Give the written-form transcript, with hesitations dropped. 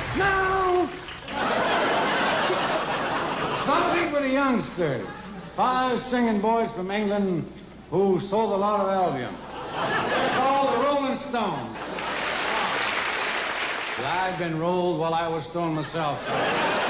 Now! Something for the youngsters. 5 singing boys from England who sold a lot of Albion. They're called the Rolling Stones. I've been rolled while I was stoned myself, sir.